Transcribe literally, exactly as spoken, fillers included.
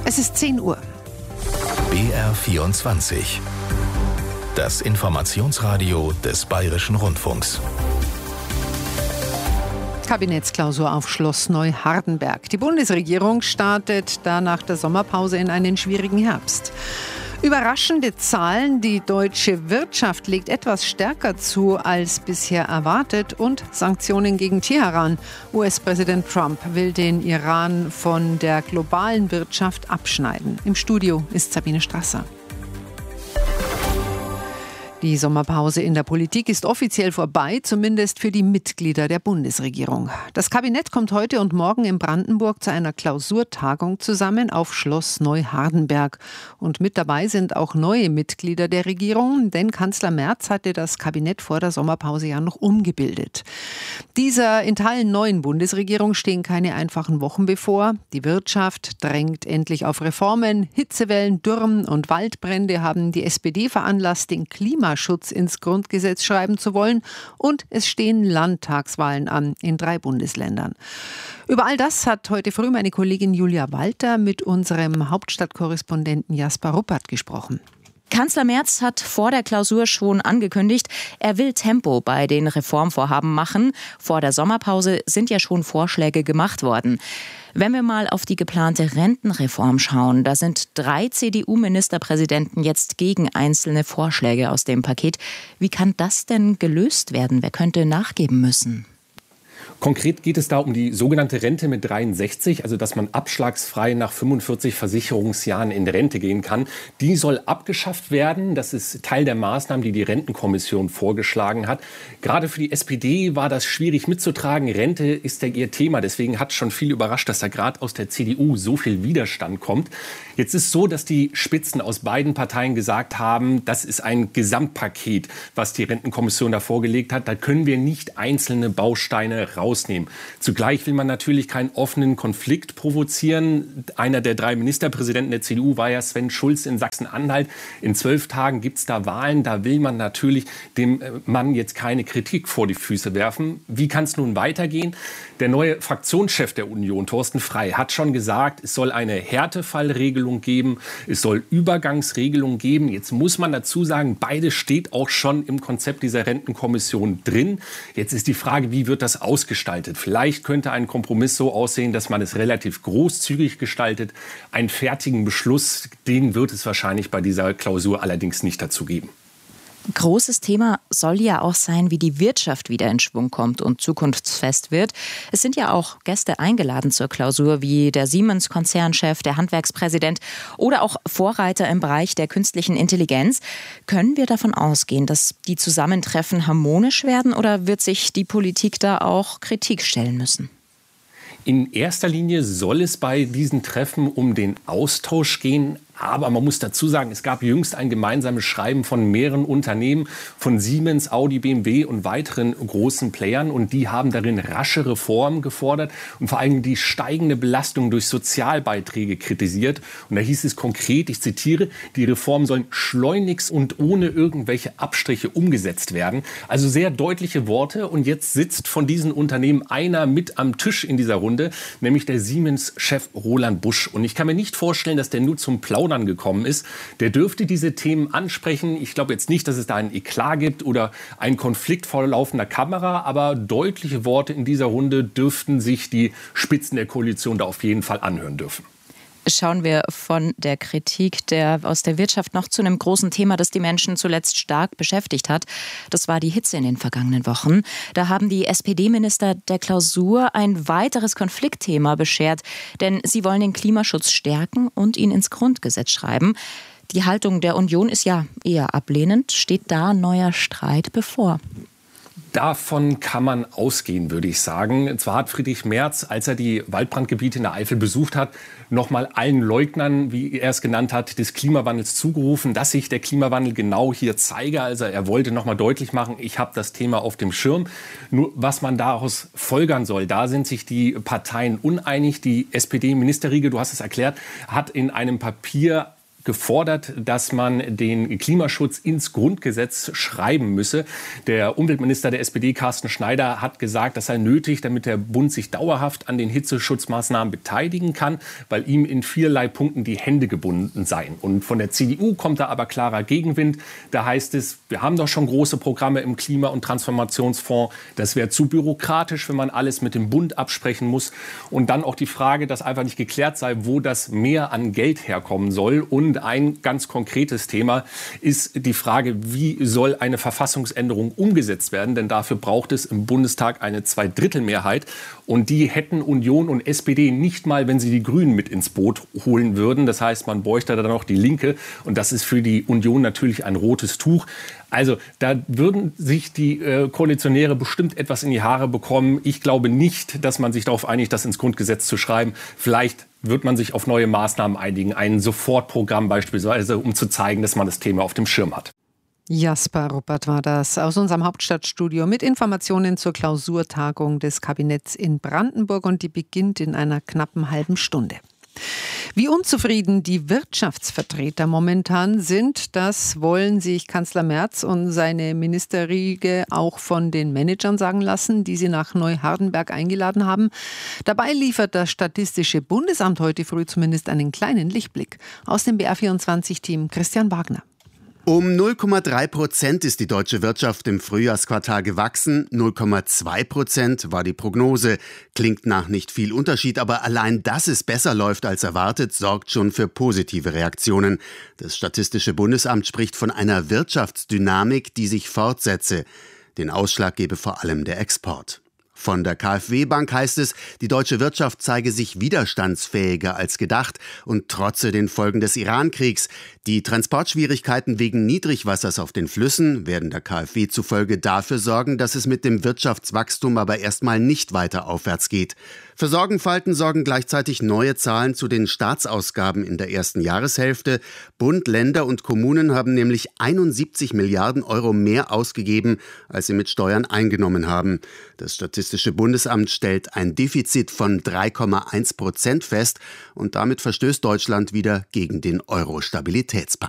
Es ist zehn Uhr. B R vierundzwanzig. Das Informationsradio des Bayerischen Rundfunks. Kabinettsklausur auf Schloss Neuhardenberg. Die Bundesregierung startet da nach der Sommerpause in einen schwierigen Herbst. Überraschende Zahlen, die deutsche Wirtschaft legt etwas stärker zu als bisher erwartet und Sanktionen gegen Teheran. U S-Präsident Trump will den Iran von der globalen Wirtschaft abschneiden. Im Studio ist Sabine Strasser. Die Sommerpause in der Politik ist offiziell vorbei, zumindest für die Mitglieder der Bundesregierung. Das Kabinett kommt heute und morgen in Brandenburg zu einer Klausurtagung zusammen auf Schloss Neuhardenberg. Und mit dabei sind auch neue Mitglieder der Regierung, denn Kanzler Merz hatte das Kabinett vor der Sommerpause ja noch umgebildet. Dieser in Teilen neuen Bundesregierung stehen keine einfachen Wochen bevor. Die Wirtschaft drängt endlich auf Reformen. Hitzewellen, Dürren und Waldbrände haben die S P D veranlasst, den Klimaschutz ins Grundgesetz schreiben zu wollen. Und es stehen Landtagswahlen an in drei Bundesländern. Über all das hat heute früh meine Kollegin Julia Walter mit unserem Hauptstadtkorrespondenten Jasper Ruppert gesprochen. Kanzler Merz hat vor der Klausur schon angekündigt, er will Tempo bei den Reformvorhaben machen. Vor der Sommerpause sind ja schon Vorschläge gemacht worden. Wenn wir mal auf die geplante Rentenreform schauen, da sind drei C D U-Ministerpräsidenten jetzt gegen einzelne Vorschläge aus dem Paket. Wie kann das denn gelöst werden? Wer könnte nachgeben müssen? Konkret geht es da um die sogenannte Rente mit dreiundsechzig, also dass man abschlagsfrei nach fünfundvierzig Versicherungsjahren in Rente gehen kann. Die soll abgeschafft werden. Das ist Teil der Maßnahmen, die die Rentenkommission vorgeschlagen hat. Gerade für die S P D war das schwierig mitzutragen. Rente ist ja ihr Thema. Deswegen hat schon viel überrascht, dass da gerade aus der C D U so viel Widerstand kommt. Jetzt ist so, dass die Spitzen aus beiden Parteien gesagt haben, das ist ein Gesamtpaket, was die Rentenkommission da vorgelegt hat. Da können wir nicht einzelne Bausteine rausnehmen. Zugleich will man natürlich keinen offenen Konflikt provozieren. Einer der drei Ministerpräsidenten der C D U war ja Sven Schulz in Sachsen-Anhalt. In zwölf Tagen gibt es da Wahlen. Da will man natürlich dem Mann jetzt keine Kritik vor die Füße werfen. Wie kann es nun weitergehen? Der neue Fraktionschef der Union, Thorsten Frey, hat schon gesagt, es soll eine Härtefallregelung geben, es soll Übergangsregelungen geben. Jetzt muss man dazu sagen, beides steht auch schon im Konzept dieser Rentenkommission drin. Jetzt ist die Frage, wie wird das ausgestaltet? Vielleicht könnte ein Kompromiss so aussehen, dass man es relativ großzügig gestaltet. Einen fertigen Beschluss, den wird es wahrscheinlich bei dieser Klausur allerdings nicht dazu geben. Großes Thema soll ja auch sein, wie die Wirtschaft wieder in Schwung kommt und zukunftsfest wird. Es sind ja auch Gäste eingeladen zur Klausur, wie der Siemens-Konzernchef, der Handwerkspräsident oder auch Vorreiter im Bereich der künstlichen Intelligenz. Können wir davon ausgehen, dass die Zusammentreffen harmonisch werden oder wird sich die Politik da auch Kritik stellen müssen? In erster Linie soll es bei diesen Treffen um den Austausch gehen. Aber man muss dazu sagen, es gab jüngst ein gemeinsames Schreiben von mehreren Unternehmen, von Siemens, Audi, B M W und weiteren großen Playern. Und die haben darin rasche Reformen gefordert und vor allem die steigende Belastung durch Sozialbeiträge kritisiert. Und da hieß es konkret, ich zitiere, die Reformen sollen schleunigst und ohne irgendwelche Abstriche umgesetzt werden. Also sehr deutliche Worte. Und jetzt sitzt von diesen Unternehmen einer mit am Tisch in dieser Runde, nämlich der Siemens-Chef Roland Busch. Und ich kann mir nicht vorstellen, dass der nur zum Plaudern gekommen ist. Der dürfte diese Themen ansprechen. Ich glaube jetzt nicht, dass es da einen Eklat gibt oder einen Konflikt vor laufender Kamera, aber deutliche Worte in dieser Runde dürften sich die Spitzen der Koalition da auf jeden Fall anhören dürfen. Schauen wir von der Kritik der, aus der Wirtschaft noch zu einem großen Thema, das die Menschen zuletzt stark beschäftigt hat. Das war die Hitze in den vergangenen Wochen. Da haben die S P D-Minister der Klausur ein weiteres Konfliktthema beschert, denn sie wollen den Klimaschutz stärken und ihn ins Grundgesetz schreiben. Die Haltung der Union ist ja eher ablehnend. Steht da neuer Streit bevor? Davon kann man ausgehen, würde ich sagen. Zwar hat Friedrich Merz, als er die Waldbrandgebiete in der Eifel besucht hat, noch mal allen Leugnern, wie er es genannt hat, des Klimawandels zugerufen, dass sich der Klimawandel genau hier zeige. Also er wollte noch mal deutlich machen, ich habe das Thema auf dem Schirm. Nur was man daraus folgern soll, da sind sich die Parteien uneinig. Die S P D-Ministerriege, du hast es erklärt, hat in einem Papier gefordert, dass man den Klimaschutz ins Grundgesetz schreiben müsse. Der Umweltminister der S P D, Carsten Schneider, hat gesagt, das sei nötig, damit der Bund sich dauerhaft an den Hitzeschutzmaßnahmen beteiligen kann, weil ihm in vielerlei Punkten die Hände gebunden seien. Und von der C D U kommt da aber klarer Gegenwind. Da heißt es, wir haben doch schon große Programme im Klima- und Transformationsfonds. Das wäre zu bürokratisch, wenn man alles mit dem Bund absprechen muss. Und dann auch die Frage, dass einfach nicht geklärt sei, wo das mehr an Geld herkommen soll. Und ein ganz konkretes Thema ist die Frage, wie soll eine Verfassungsänderung umgesetzt werden? Denn dafür braucht es im Bundestag eine Zweidrittelmehrheit. Und die hätten Union und S P D nicht mal, wenn sie die Grünen mit ins Boot holen würden. Das heißt, man bräuchte dann noch die Linke. Und das ist für die Union natürlich ein rotes Tuch. Also da würden sich die äh, Koalitionäre bestimmt etwas in die Haare bekommen. Ich glaube nicht, dass man sich darauf einigt, das ins Grundgesetz zu schreiben. Vielleicht wird man sich auf neue Maßnahmen einigen. Ein Sofortprogramm beispielsweise, um zu zeigen, dass man das Thema auf dem Schirm hat. Jasper Ruppert war das aus unserem Hauptstadtstudio mit Informationen zur Klausurtagung des Kabinetts in Brandenburg. Und die beginnt in einer knappen halben Stunde. Wie unzufrieden die Wirtschaftsvertreter momentan sind, das wollen sich Kanzler Merz und seine Ministerriege auch von den Managern sagen lassen, die sie nach Neuhardenberg eingeladen haben. Dabei liefert das Statistische Bundesamt heute früh zumindest einen kleinen Lichtblick. Aus dem B R vierundzwanzig-Team Christian Wagner. Um null Komma drei Prozent ist die deutsche Wirtschaft im Frühjahrsquartal gewachsen. null Komma zwei Prozent war die Prognose. Klingt nach nicht viel Unterschied, aber allein, dass es besser läuft als erwartet, sorgt schon für positive Reaktionen. Das Statistische Bundesamt spricht von einer Wirtschaftsdynamik, die sich fortsetze. Den Ausschlag gebe vor allem der Export. Von der KfW-Bank heißt es, die deutsche Wirtschaft zeige sich widerstandsfähiger als gedacht und trotze den Folgen des Iran-Kriegs. Die Transportschwierigkeiten wegen Niedrigwassers auf den Flüssen werden der KfW zufolge dafür sorgen, dass es mit dem Wirtschaftswachstum aber erstmal nicht weiter aufwärts geht. Für Sorgenfalten sorgen gleichzeitig neue Zahlen zu den Staatsausgaben in der ersten Jahreshälfte. Bund, Länder und Kommunen haben nämlich einundsiebzig Milliarden Euro mehr ausgegeben, als sie mit Steuern eingenommen haben. Das Statistische Bundesamt stellt ein Defizit von drei Komma eins Prozent fest und damit verstößt Deutschland wieder gegen den Euro-Stabilitätspakt.